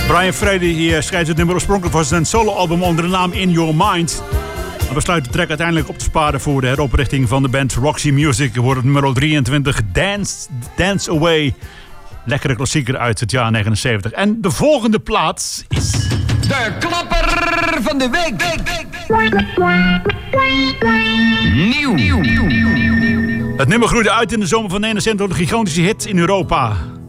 Brian Freddy schrijft het nummer oorspronkelijk voor zijn soloalbum onder de naam In Your Mind. Maar besluit de track uiteindelijk op te sparen voor de heroprichting van de band Roxy Music. Wordt het nummer 23, Dance Away. Lekkere klassieker uit het jaar 79. En de volgende plaats is... De klapper van de week. Nieuw. Het nummer groeide uit in de zomer van 71 tot een gigantische hit in Europa.